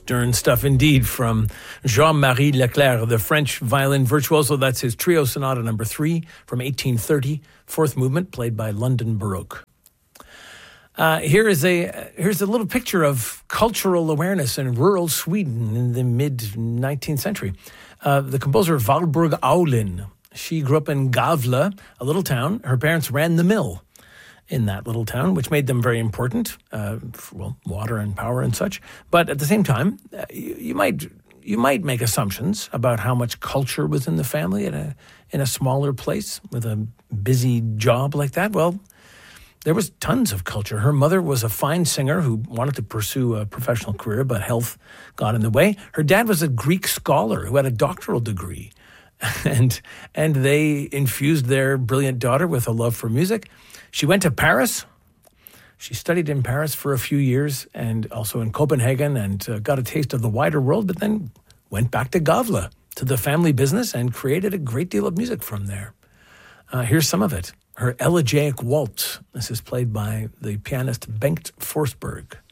Stern stuff indeed from Jean-Marie Leclerc, the French violin virtuoso. That's his Trio Sonata No. 3 from 1830, fourth movement, played by London Baroque. Here's a little picture of cultural awareness in rural Sweden in the mid-19th century. The composer Valborg Aulin, she grew up in Gavle, a little town. Her parents ran the mill in that little town, which made them very important, for, water and power and such. But at the same time, you might make assumptions about how much culture was in the family in a smaller place with a busy job like that. Well, there was tons of culture. Her mother was a fine singer who wanted to pursue a professional career, but health got in the way. Her dad was a Greek scholar who had a doctoral degree. And they infused their brilliant daughter with a love for music. She went to Paris. She studied in Paris for a few years and also in Copenhagen and got a taste of the wider world, but then went back to Gavle, to the family business, and created a great deal of music from there. Here's some of it. Her Elegiac Waltz. This is played by the pianist Bengt Forsberg.